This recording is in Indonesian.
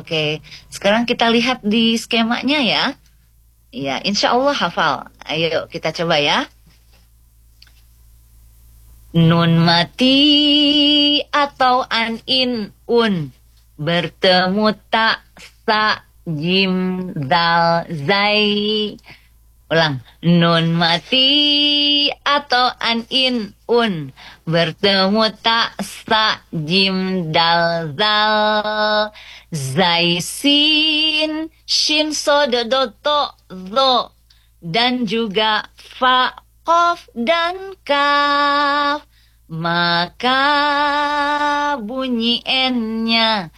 Oke, sekarang kita lihat di skemanya ya. Ya, insya Allah hafal. Ayo kita coba ya. Nun mati atau an in un bertemu tak sa jim dal zai. Ulang. Nun mati atau an in un bertemu tak sa jim dal zal zai sin shin sododo to zo dan juga fa qaf dan kaf, maka bunyi n-nya